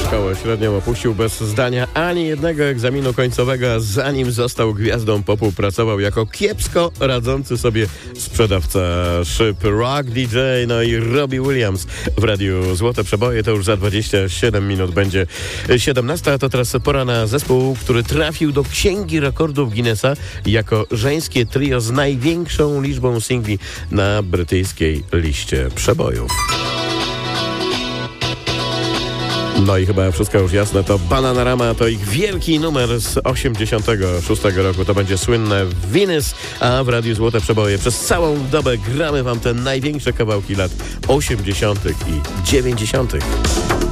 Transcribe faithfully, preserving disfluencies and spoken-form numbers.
szkołę średnią opuścił bez zdania ani jednego egzaminu końcowego, a zanim został gwiazdą popu, pracował jako kiepsko radzący sobie sprzedawca szyb. Rock D J, no i Robbie Williams w Radiu Złote Przeboje. To już za dwadzieścia siedem minut będzie siedemnasta, a to teraz pora na zespół, który trafił do Księgi Rekordów Guinnessa jako żeńskie trio z największą liczbą singli na brytyjskiej liście przebojów. No i chyba wszystko już jasne, to Bananarama, to ich wielki numer z osiemdziesiątego szóstego roku. To będzie słynne Venus, a w Radiu Złote Przeboje przez całą dobę gramy wam te największe kawałki lat osiemdziesiątych i dziewięćdziesiątych.